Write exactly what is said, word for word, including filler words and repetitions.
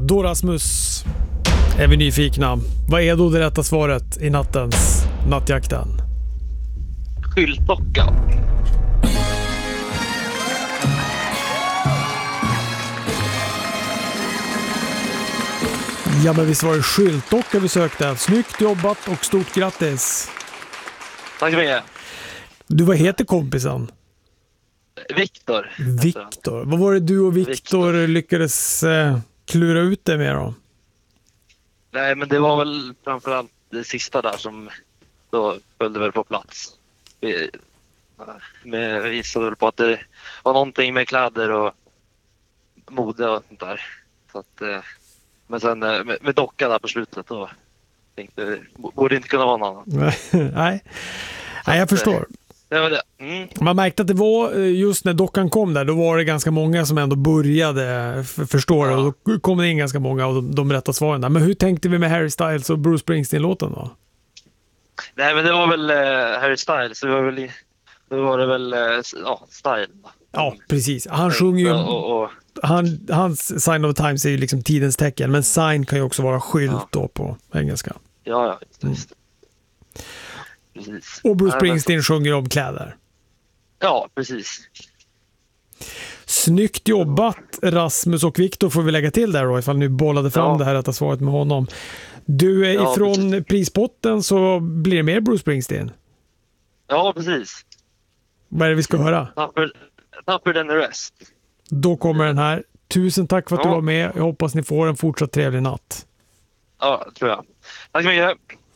Då Rasmus är vi nyfikna. Vad är då det rätta svaret i nattens nattjakten? Skyltdocka. Ja, men visst var det skyltdocka vi sökte. Snyggt jobbat och stort grattis. Tack så mycket. Du, vad heter kompisen? Viktor. Viktor. Vad var det du och Viktor lyckades eh, klura ut det med då? Nej, men det var väl framförallt det sista där som då följde väl på plats. Vi, med, vi visade väl på att det var någonting med kläder och mode och sånt där. Så att, eh, men sen eh, med, med docka där på slutet då tänkte jag, borde inte kunna vara någon annan. Nej, Nej jag förstår. Det var det. Mm. Man märkte att det var just när dockan kom där, då var det ganska många som ändå började förstå det. Ja. Och då kom det in ganska många av de, de rätta svaren där. Men hur tänkte vi med Harry Styles och Bruce Springsteen-låten då? Nej, men det var väl uh, Harry Styles. Det var väl, det var det väl uh, ja, Style. Ja, precis. Han sjunger ju... Och, och, han, hans Sign of the Times är ju liksom tidens tecken. Men sign kan ju också vara skylt ja. då på engelska. Ja, ja, just det. Precis. Och Bruce Springsteen sjunger om kläder. Ja, precis. Snyggt jobbat Rasmus och Viktor får vi lägga till där då, ifall nu bollade fram ja. det här rätta svaret med honom. Du är ja, ifrån precis. prispotten så blir det mer Bruce Springsteen. Ja, precis. Vad är det vi ska höra? Tougher, tougher than the rest. Då kommer den här. Tusen tack för att ja. du var med. Jag hoppas ni får en fortsatt trevlig natt. Ja, tror jag. Tack så mycket.